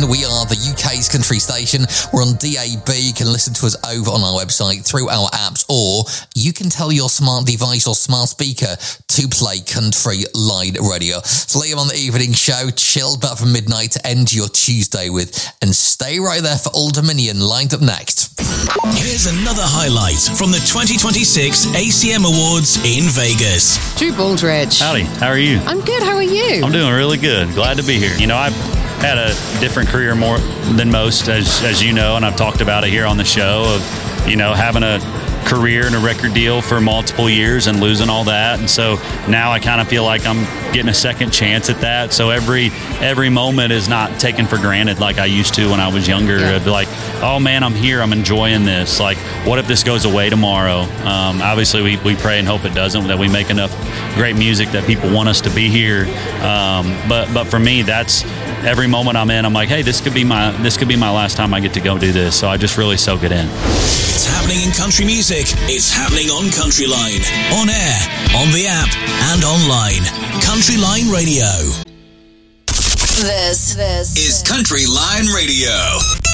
Line. We are the UK's country station. We're on DAB. You can listen to us over on our website through our apps, or you can tell your smart device or smart speaker to play Country Line Radio. So Liam on the evening show, chilled back from midnight to end your Tuesday with, and stay right there for Old Dominion lined up next. Here's another highlight from the 2026 ACM Awards in Vegas. Drew Baldridge. Howdy, how are you? I'm good, how are you? I'm doing really good. Glad to be here. You know, I've had a different career more than most, as you know, and I've talked about it here on the show, of, you know, having a career and a record deal for multiple years and losing all that. And so now I kind of feel like I'm getting a second chance at that. So every moment is not taken for granted like I used to when I was younger. Yeah. Of like, oh man, I'm here, I'm enjoying this. Like, what if this goes away tomorrow? Obviously we pray and hope it doesn't, that we make enough great music that people want us to be here. But for me, that's every moment I'm in, I'm like, hey, this could be my last time I get to go do this. So I just really soak it in. It's happening in country music. It's happening on Country Line, on air, on the app, and online. Country Line Radio. This is Country Line Radio.